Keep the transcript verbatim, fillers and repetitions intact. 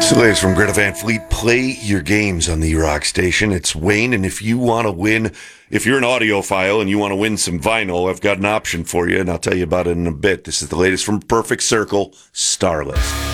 So, ladies from Greta Van Fleet, play your games on the Rock Station. It's Wayne, and if you want to win, if you're an audiophile and you want to win some vinyl, I've got an option for you, and I'll tell you about it in a bit. This is the latest from Perfect Circle, Starless.